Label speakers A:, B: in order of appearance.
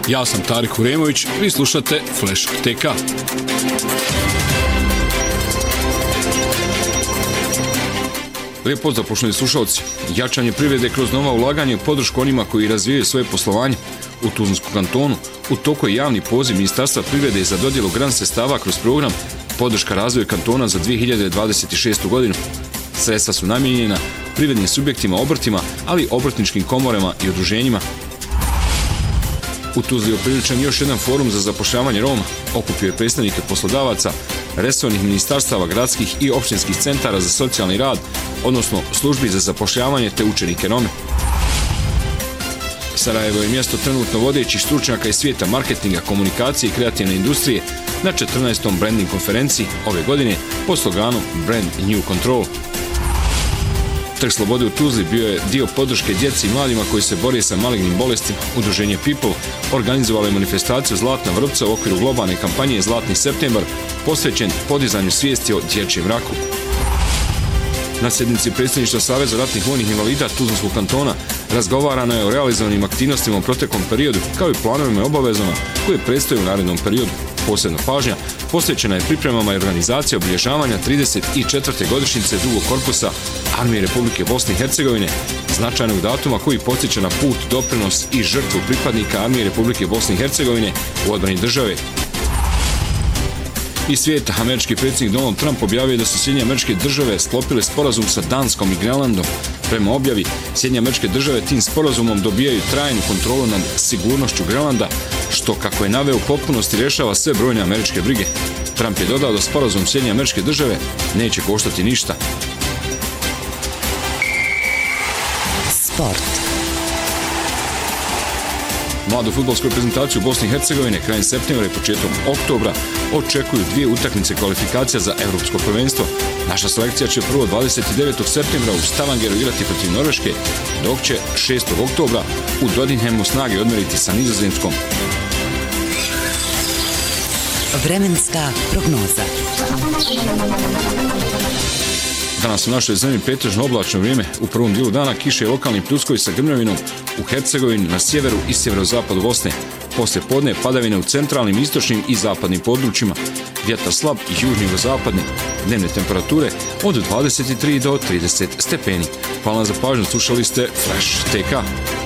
A: Ja sam Tarik Uremović, vi slušate Flash TK. Lijep pozdrav, poštovani slušalci. Jačanje privrede kroz nova ulaganja i podršku onima koji razvijaju svoje poslovanje. U Tuzlanskom kantonu u toku je javni poziv Ministarstva privrede za dodjelu grant sredstava kroz program Podrška razvoju kantona za 2026. godinu. Sredstva su namijenjena privrednim subjektima, obrtima, ali i obrtničkim komorama i udruženjima. U Tuzli je upriličen još jedan forum za zapošljavanje Roma. Okupio je predstavnike poslodavaca, resornih ministarstava, gradskih i opštinskih centara za socijalni rad, odnosno službi za zapošljavanje te učenike Rome. Sarajevo je mjesto trenutno vodećih stručnjaka iz svijeta marketinga, komunikacije i kreativne industrije na 14. branding konferenciji ove godine pod sloganom Brand New Control. Trg slobode u Tuzli bio je dio podrške djeci i mladima koji se bore sa malignim bolestima. Udruženje People organizovalo je manifestaciju Zlatna vrpca u okviru globalne kampanje Zlatni septembar posvećen podizanju svijesti o dječjem raku. Na sjednici predsjedništva Saveza ratnih vojnih invalida Tuzlanskog kantona razgovarano je o realizovanim aktivnostima u proteklom periodu, kao i planovima i obavezama koje predstoje u narednom periodu. Posebna pažnja posvećena je pripremama i organizacija obilježavanja 34. godišnjice drugog korpusa Armije Republike Bosne i Hercegovine, značajnog datuma koji podsjeća na put, doprinos i žrtvu pripadnika Armije Republike Bosne i Hercegovine u odbrani države. Iz svijeta, američki predsjednik Donald Trump objavio da su Sjedinjene Američke Države sklopile sporazum sa Danskom i Grenlandom. Prema objavi, Sjedinjene Američke Države tim sporazumom dobijaju trajnu kontrolu nad sigurnošću Grenlanda, što, kako je naveo, u potpunosti rješava sve brojne američke brige. Trump je dodao da sporazum Sjedinjene Američke Države neće koštati ništa.
B: Sport.
A: Mladu fudbalsku reprezentaciju Bosne i Hercegovine krajem septembra i početkom oktobra očekuju 2 utakmice kvalifikacija za Evropsko prvenstvo. Naša selekcija će prvo 29. septembra u Stavangeru igrati protiv Norveške, dok će 6. oktobra u Dodinhemu snage odmeriti sa Nizozemskom.
B: Vremenska prognoza.
A: Danas u našoj zemlji pretežno oblačno vrijeme, u prvom dijelu dana kiše i lokalni pljuskovi sa grmljavinom u Hercegovini, na sjeveru i sjeverozapadu Bosne. Poslije podne padavine u centralnim, istočnim i zapadnim područjima. Vjetar slab i južno-zapadni. Dnevne temperature od 23 do 30 stepeni. Hvala za pažnju, slušali ste Flash TK.